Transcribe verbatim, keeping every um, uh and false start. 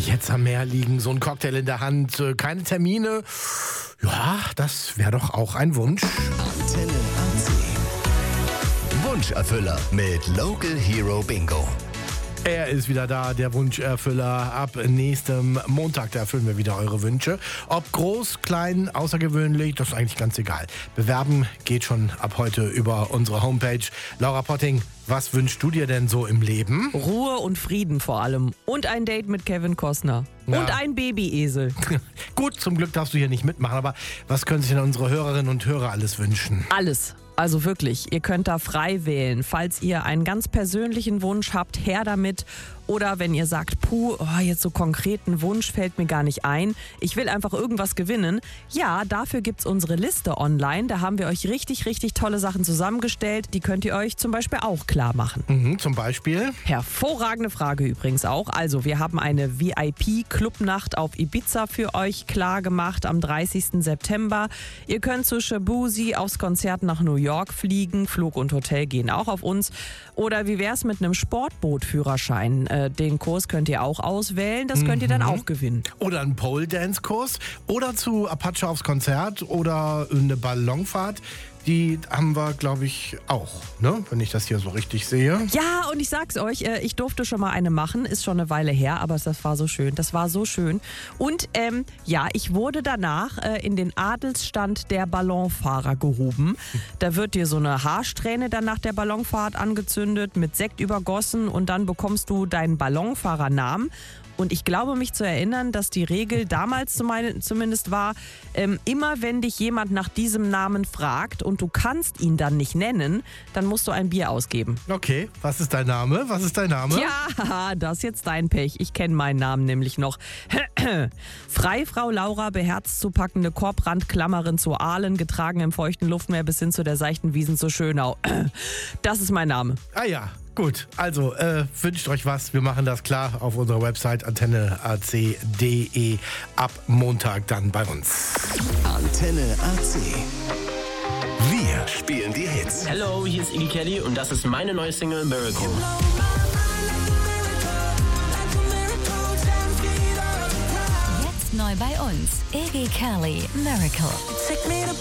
jetzt am Meer liegen, so ein Cocktail in der Hand, äh, keine Termine. Ja, das wäre doch auch ein Wunsch. Antenne A C. Wunscherfüller mit Local Hero Bingo. Er ist wieder da, der Wunscherfüller. Ab nächstem Montag, da erfüllen wir wieder eure Wünsche. Ob groß, klein, außergewöhnlich, das ist eigentlich ganz egal. Bewerben geht schon ab heute über unsere Homepage. Laura Potting, was wünschst du dir denn so im Leben? Ruhe und Frieden vor allem. Und ein Date mit Kevin Costner. Ja. Und ein Babyesel. Gut, zum Glück darfst du hier nicht mitmachen, aber was können sich denn unsere Hörerinnen und Hörer alles wünschen? Alles. Also wirklich, ihr könnt da frei wählen. Falls ihr einen ganz persönlichen Wunsch habt, her damit. Oder wenn ihr sagt, puh, oh, jetzt so konkreten Wunsch fällt mir gar nicht ein. Ich will einfach irgendwas gewinnen. Ja, dafür gibt's unsere Liste online. Da haben wir euch richtig, richtig tolle Sachen zusammengestellt. Die könnt ihr euch zum Beispiel auch klar machen. Mhm, zum Beispiel? Hervorragende Frage übrigens auch. Also wir haben eine V I P-Clubnacht auf Ibiza für euch klar gemacht am dreißigsten September. Ihr könnt zu Shabuzi aufs Konzert nach New York fliegen. Flug und Hotel gehen auch auf uns. Oder wie wär's mit einem Sportbootführerschein? Den Kurs könnt ihr auch auswählen, das könnt ihr dann auch gewinnen. Oder einen Pole-Dance-Kurs oder zu Apache aufs Konzert oder eine Ballonfahrt. Die haben wir, glaube ich, auch, ne? Wenn ich das hier so richtig sehe. Ja, und ich sag's euch, ich durfte schon mal eine machen, ist schon eine Weile her, aber das war so schön, das war so schön. Und ähm, ja, ich wurde danach äh, in den Adelsstand der Ballonfahrer gehoben. Da wird dir so eine Haarsträhne dann nach der Ballonfahrt angezündet, mit Sekt übergossen und dann bekommst du deinen Ballonfahrernamen. Und ich glaube, mich zu erinnern, dass die Regel damals zumindest war, ähm, immer wenn dich jemand nach diesem Namen fragt und du kannst ihn dann nicht nennen, dann musst du ein Bier ausgeben. Okay, was ist dein Name? Was ist dein Name? Ja, das ist jetzt dein Pech. Ich kenne meinen Namen nämlich noch. Freifrau Laura, beherzt zu packende Korbrandklammerin zu Aalen, getragen im feuchten Luftmeer bis hin zu der seichten Wiesen zu Schönau. Das ist mein Name. Ah ja. Gut, also äh, wünscht euch was. Wir machen das klar auf unserer Website antenne a c punkt d e ab Montag dann bei uns. Antenne A C. Wir spielen die Hits. Hello, hier ist Iggy Kelly und das ist meine neue Single Miracle. Jetzt neu bei uns. Iggy Kelly, Miracle.